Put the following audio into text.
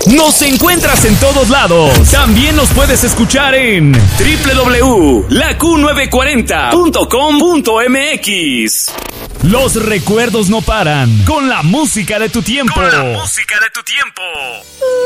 Nos encuentras en todos lados. También nos puedes escuchar en www.laq940.com.mx. Los recuerdos no paran con la música de tu tiempo.